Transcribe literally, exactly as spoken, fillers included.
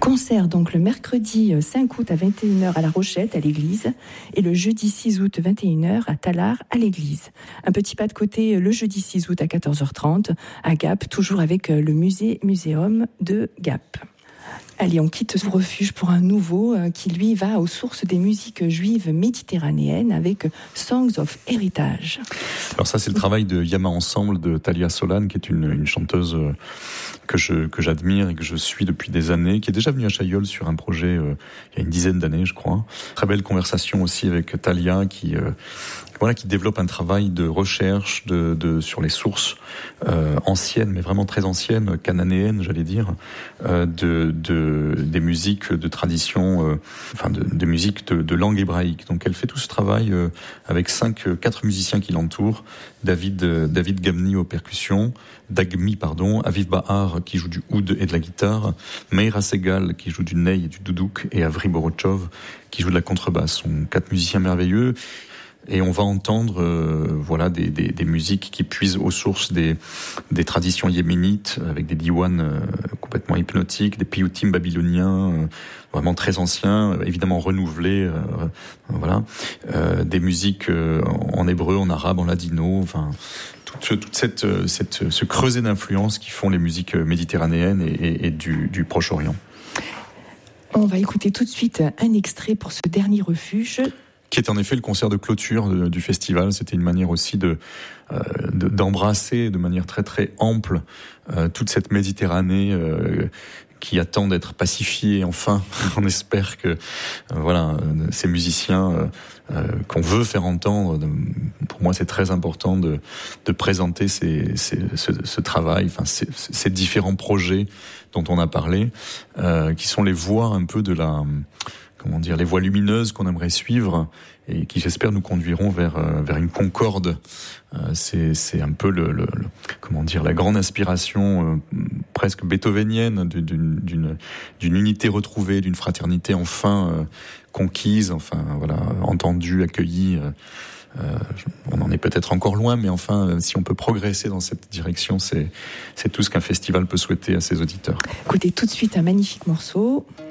Concert donc le mercredi cinq août à vingt et une heures à La Rochette, à l'église, et le jeudi six août vingt et une heures à Tallard, à l'église. Un petit pas de côté le jeudi six août à quatorze heures trente à Gap, toujours avec le musée Muséum de Gap. Allez, on quitte ce refuge pour un nouveau euh, qui, lui, va aux sources des musiques juives méditerranéennes avec Songs of Heritage. Alors ça, c'est le travail de Yama Ensemble de Talia Solan, qui est une, une chanteuse euh, que, je, que j'admire et que je suis depuis des années, qui est déjà venue à Chaillol sur un projet euh, il y a une dizaine d'années, je crois. Très belle conversation aussi avec Talia, qui... Euh, Voilà, qui développe un travail de recherche de, de, sur les sources euh, anciennes, mais vraiment très anciennes, cananéennes, j'allais dire, euh, de, de, des musiques de tradition, euh, enfin de, des musiques de, de langue hébraïque. Donc elle fait tout ce travail euh, avec cinq, quatre musiciens qui l'entourent. David, euh, David Gamni aux percussions, Dagmi, pardon, Aviv Bahar qui joue du oud et de la guitare, Meira Segal qui joue du ney et du doudouk, et Avri Borochov qui joue de la contrebasse. Ce sont quatre musiciens merveilleux. Et on va entendre euh, voilà des, des, des musiques qui puisent aux sources des, des traditions yéménites, avec des diwan euh, complètement hypnotiques, des piyutim babyloniens euh, vraiment très anciens, euh, évidemment renouvelés, euh, euh, voilà, euh, des musiques euh, en hébreu, en arabe, en ladino, enfin toute, toute cette, cette ce creuset d'influences qui font les musiques méditerranéennes et, et, et du, du Proche-Orient. On va écouter tout de suite un extrait pour ce dernier refuge. Qui est en effet le concert de clôture de, du festival. C'était une manière aussi de, euh, de d'embrasser de manière très très ample euh, toute cette Méditerranée euh, qui attend d'être pacifiée enfin. On espère que euh, voilà euh, ces musiciens euh, euh, qu'on veut faire entendre. De, pour moi, c'est très important de, de présenter ces, ces, ce, ce travail, enfin ces, ces différents projets dont on a parlé, euh, qui sont les voies un peu de la comment dire, les voies lumineuses qu'on aimerait suivre et qui, j'espère, nous conduiront vers euh, vers une concorde. Euh, c'est c'est un peu le, le, le comment dire la grande inspiration euh, presque beethovenienne d'une d'une d'une unité retrouvée, d'une fraternité enfin euh, conquise, enfin voilà, entendue, accueillie. Euh, Euh, on en est peut-être encore loin, mais enfin, si on peut progresser dans cette direction, c'est, c'est tout ce qu'un festival peut souhaiter à ses auditeurs. Écoutez tout de suite un magnifique morceau.